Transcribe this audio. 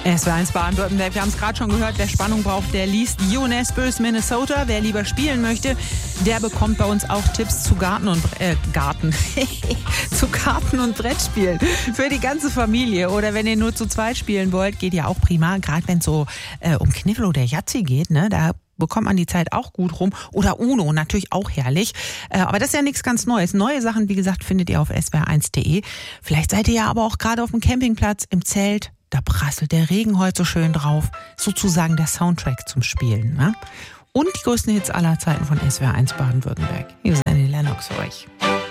SWR1 Baden-Württemberg, wir haben es gerade schon gehört, wer Spannung braucht, der liest UNESPO's Minnesota. Wer lieber spielen möchte, der bekommt bei uns auch Tipps zu Garten und Brettspielen für die ganze Familie. Oder wenn ihr nur zu zweit spielen wollt, geht ja auch prima. Gerade wenn es so um Kniffel oder Yahtzee geht, ne, da bekommt man die Zeit auch gut rum. Oder Uno, natürlich auch herrlich. Aber das ist ja nichts ganz Neues. Neue Sachen, wie gesagt, findet ihr auf swr1.de. Vielleicht seid ihr ja aber auch gerade auf dem Campingplatz, im Zelt. Da prasselt der Regen heute so schön drauf. Sozusagen der Soundtrack zum Spielen. Ne? Und die größten Hits aller Zeiten von SWR1 Baden-Württemberg. Hier ist Annie Lennox für euch.